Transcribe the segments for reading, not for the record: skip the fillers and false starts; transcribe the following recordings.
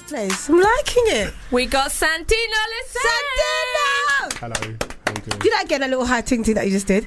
Place. I'm liking it. We got Santino. Santino! Hello. How you doing? Did I get a little high ting that you just did?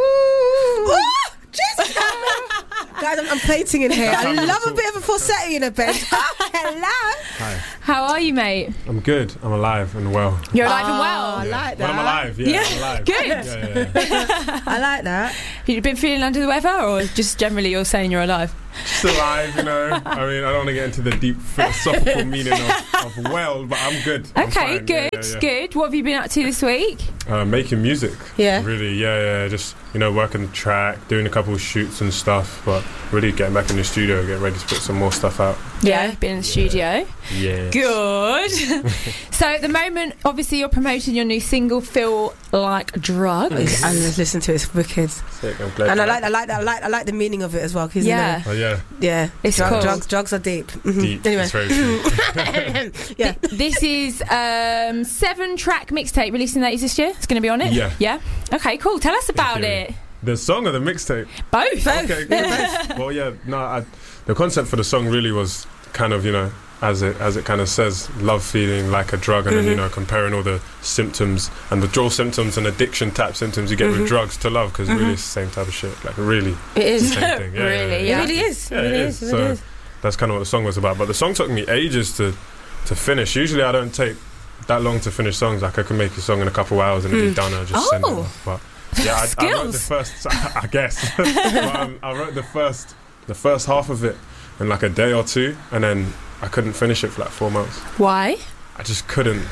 Ooh, Jesus! Guys, I'm plating in here. I love a bit of a falsetto in a bed. Hello. Hi. How are you, mate? I'm good. I'm alive and well. You're alive and well. I like that. Well, I'm alive. Yeah, I'm alive. Good. Yeah. I like that. Have you been feeling under the weather, or just generally you're saying you're alive? Just alive, you know. I mean, I don't want to get into the deep philosophical meaning of well, but I'm good. I'm Okay, fine. good, Yeah. good. What have you been up to this week? Making music. Yeah. Really, yeah. Just, working the track, doing a couple of shoots and stuff, but really getting back in the studio, getting ready to put some more stuff out. Yeah, been in the studio. Yeah. Good. So at the moment, obviously, you're promoting your new single, "Feel Like Drugs." I just listen to it. It's wicked. Sick, I'm glad. And I like the meaning of it as well. 'Cause, Yeah. Oh, yeah. Yeah. It's cool. Drugs are deep. Deep. Anyway. It's very true. Yeah. This is 7-track mixtape releasing later this year. It's going to be on it. Yeah. Okay, cool. Tell us about you. it. The song or the mixtape? Both. Okay, good. Well, yeah, no, the concept for the song really was kind of, as it kind of says, love feeling like a drug, and then, comparing all the symptoms and withdrawal symptoms and addiction type symptoms you get with drugs to love, because really it's the same type of shit. Like, really, It is. the same thing. Yeah, Really, It really is. Yeah, it is. So that's kind of what the song was about. But the song took me ages to finish. Usually I don't take that long to finish songs. Like, I can make a song in a couple hours and it'll be done. I just send it off. But yeah, I wrote the first. I guess. But, I wrote the first half of it in like a day or two, and then I couldn't finish it for like 4 months. Why? I just couldn't.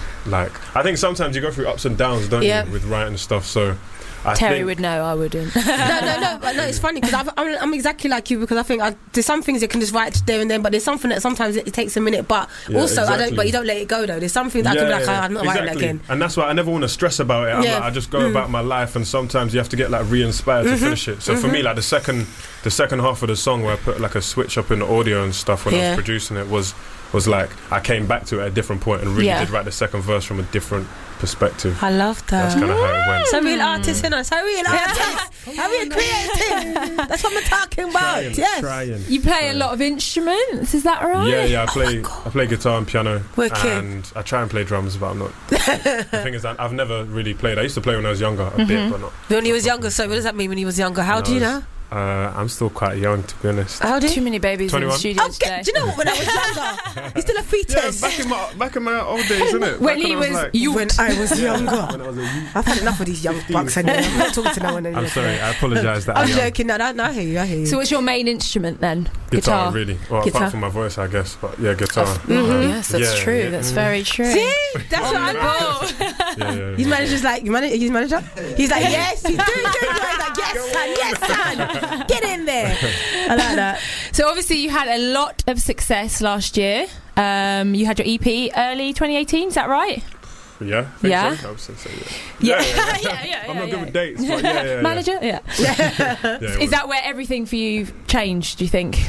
I think sometimes you go through ups and downs, don't you, with writing stuff. So Terry would know, I wouldn't. No, it's funny because I'm exactly like you, because I think there's some things you can just write there and then, but there's something that sometimes it takes a minute. But also, exactly. But you don't let it go though. There's some things that I can be like, I'm not writing that again. And that's why I never want to stress about it. I just go about my life, and sometimes you have to get like re-inspired to finish it. So for me, like the second half of the song, where I put like a switch up in the audio and stuff when I was producing it, was like I came back to it at a different point and really did write the second verse from a different perspective. I love that. That's kind of how it went. So real artist, So real artist. How real creative. That's what I'm talking about. Trying. You play a lot of instruments, is that right? Yeah. I play guitar and piano, Wicked. and I try and play drums, but I'm not. The thing is that I've never really played. I used to play when I was younger a bit, but not. When he was younger, so what does that mean when he was younger? How do you know? I'm still quite young, to be honest. How do you? Too many babies 21. in the studio today. Do you know what? When I was younger, he's still a fetus. Back in my old days, isn't it? When he was youth. When I was younger. When I was a youth. I've had enough of these young bucks anyway. I'm not talking to no one anymore. I'm sorry, I apologise that I'm I'm young. joking. No, I hear you. So what's your main instrument then? Guitar, really. Well, Guitar. apart from my voice, I guess. But yeah, guitar. Yes, that's Yeah, true. yeah. That's very true. See? That's what I know. Yeah. His manager's like, his manager? He's like, yes, he's doing good. He's like, yes, son. Get in there. I like that. So obviously you had a lot of success last year. You had your EP early 2018, is that right? Yeah. I think Yeah. So. I would say so, Yeah. I'm not good with dates, but yeah. Manager? Yeah. Yeah, Is that where everything for you changed, do you think?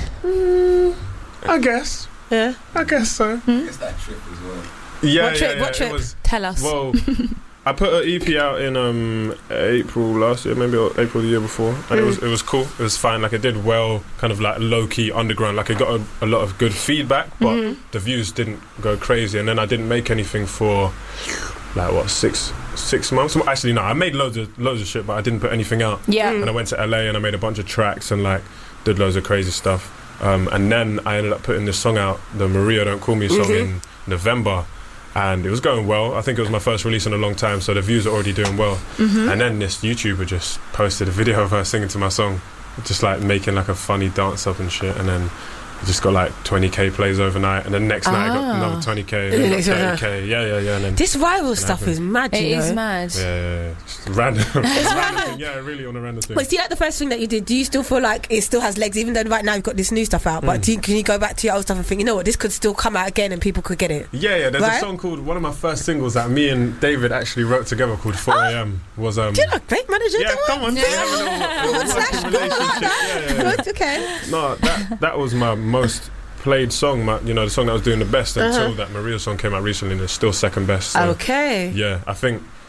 I guess. Yeah. I guess so. It's that trip as well. Yeah, What trip? What It trip? was, Tell us. well, I put an EP out in April last year, maybe April the year before, and it was cool. It was fine. Like, it did well, kind of like low key underground. Like, it got a lot of good feedback, but the views didn't go crazy. And then I didn't make anything for like what 6 months. Well, actually, no, I made loads of shit, but I didn't put anything out. Yeah. And I went to LA and I made a bunch of tracks and like did loads of crazy stuff. And then I ended up putting this song out, the Maria Don't Call Me song, in November. And it was going well. I think it was my first release in a long time, so the views are already doing well. And then this YouTuber just posted a video of her singing to my song, just like making like a funny dance up and shit. And then it just got like 20k plays overnight, and then next night I got another 20k, and then got 30k. Yeah. And then This viral stuff is mad, It you know? is mad. yeah. Just random. It's random thing. Yeah, really on a random thing. But see, like the first thing that you did, do you still feel like it still has legs, even though right now you've got this new stuff out? But can you go back to your old stuff and think, you know what, this could still come out again and people could get it? Yeah. There's Right? a song called, one of my first singles that me and David actually wrote together, called 4am. Was Do you know, great manager? yeah, come on. Yeah. We have a little working relationship. Yeah. Good, okay. No, that was my most played song, the song that was doing the best until that Maria song came out recently, and it's still second best. So, Okay. yeah, I think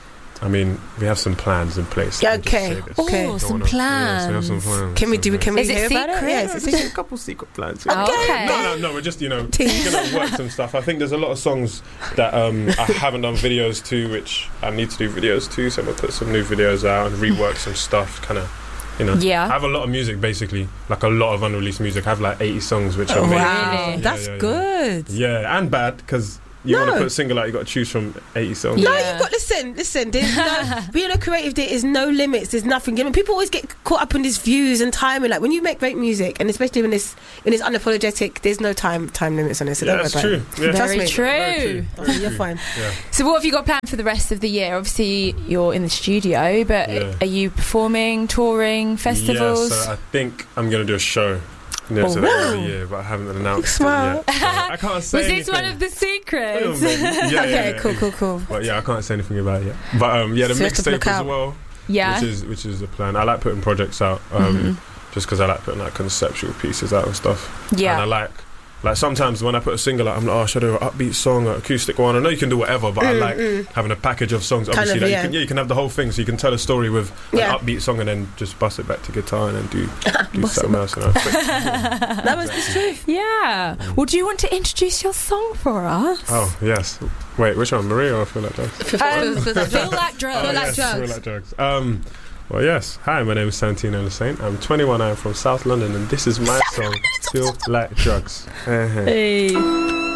I mean, we have some plans in place. Yeah, Let me just okay. say this. Okay. Oh, Don't some wanna- yes, we plans. have some plans. Can we do? Can we Is it hear about it? secret? Yeah, Yeah, it's there's a couple secret plans. Okay. No, we're just, Tease. gonna work some stuff. I think there's a lot of songs that I haven't done videos to, which I need to do videos to. So I'm gonna put some new videos out and rework some stuff. Kind of, Yeah. I have a lot of music, basically, like a lot of unreleased music. I have like 80 songs, which Oh, I made. wow, Really? that's Yeah. good. Yeah, and bad because you want No. to put a single out, you got to choose from 80 songs. No, Yeah. you've got listen. There's no being a creative. There is no limits. There's nothing. I mean, people always get caught up in these views and timing. Like when you make great music, and especially when it's unapologetic, there's no time limits on it. So Yeah, don't that's worry about true. Yeah. Trust Very me. true. Very true. it. You're fine. Yeah. So what have you got planned for the rest of the year? Obviously, you're in the studio, but Yeah. are you performing, touring, festivals? Yeah, so I think I'm going to do a show near to the end of the year, but I haven't announced it Smart. yet. So I can't say Was this anything. one of the secrets? Oh, maybe. Yeah, Okay, yeah. cool. But yeah, I can't say anything about it yet. But the So you have to mixtape look as out. well, Yeah. which is the plan. I like putting projects out, just because I like putting like conceptual pieces out and stuff. Yeah. And I like sometimes when I put a single out, I'm like, oh, should I do an upbeat song, an acoustic one? I know you can do whatever, but I like having a package of songs. Kind Obviously, of, that yeah. you can have the whole thing, so you can tell a story with Yeah. an upbeat song and then just bust it back to guitar and then do Bust something it else. That was the truth. Yeah. Well, do you want to introduce your song for us? Oh yes. Wait, which one, Maria or Feel Like Drugs? Feel like drugs. Feel like yes, drugs. Feel Like Drugs. Well, yes. Hi, my name is Santino Lasaint. I'm 21. I'm from South London, and this is my song, Feel Like Drugs. Hey.